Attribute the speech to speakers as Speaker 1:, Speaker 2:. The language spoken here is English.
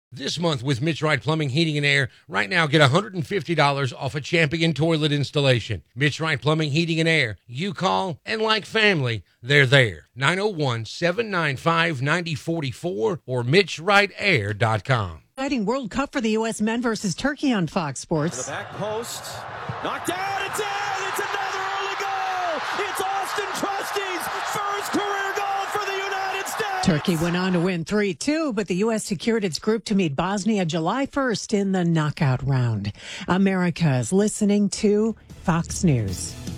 Speaker 1: This month with Mitch Wright Plumbing, Heating, and Air. Right now, get $150 off a Champion toilet installation. Mitch Wright Plumbing, Heating, and Air. You call, and like family, they're there. 901-795-9044 or MitchWrightAir.com.
Speaker 2: Exciting World Cup for the U.S. men versus Turkey on Fox Sports.
Speaker 3: To the back post. Knocked out. It's in. It's another early goal. It's Austin Trusty's first career goal for the United States.
Speaker 2: Turkey went on to win 3-2, but the U.S. secured its group to meet Bosnia July 1st in the knockout round. America is listening to Fox News.